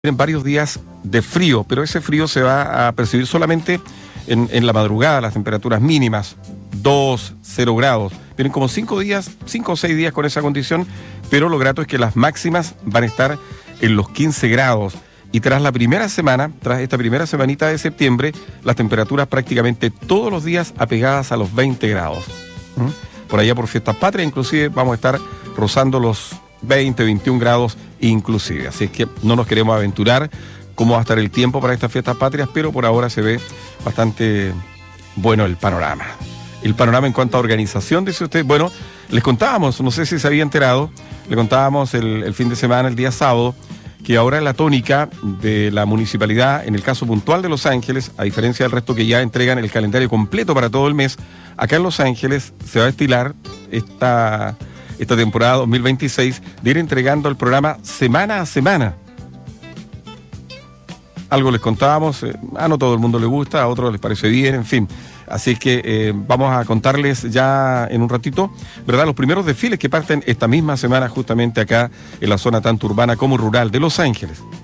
En varios días de frío, pero ese frío se va a percibir solamente en la madrugada, las temperaturas mínimas, 2, 0 grados. Vienen como 5 o 6 días con esa condición, pero lo grato es que las máximas van a estar en los 15 grados. Y tras esta primera semanita de septiembre, las temperaturas prácticamente todos los días apegadas a los 20 grados. Por allá por Fiestas Patrias, inclusive vamos a estar rozando los 20, 21 grados inclusive. Así es que no nos queremos aventurar cómo va a estar el tiempo para estas Fiestas Patrias, pero por ahora se ve bastante bueno el panorama. El panorama en cuanto a organización, dice usted. Bueno, les contábamos, no sé si se había enterado, le contábamos el fin de semana, el día sábado, que ahora la tónica de la municipalidad, en el caso puntual de Los Ángeles, a diferencia del resto que ya entregan el calendario completo para todo el mes, acá en Los Ángeles se va a estilar esta temporada 2026 de ir entregando el programa semana a semana. Algo les contábamos, a no todo el mundo le gusta, a otros les parece bien, en fin. Así que vamos a contarles ya en un ratito, ¿verdad?, los primeros desfiles que parten esta misma semana justamente acá en la zona tanto urbana como rural de Los Ángeles.